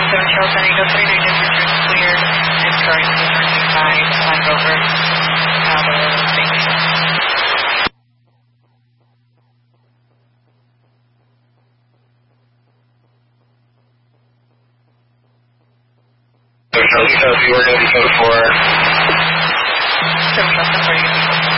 Charles San Diego 39 temperature cleared and currently running by Landover, Station. So you were going to be code 4. 7 Charles 39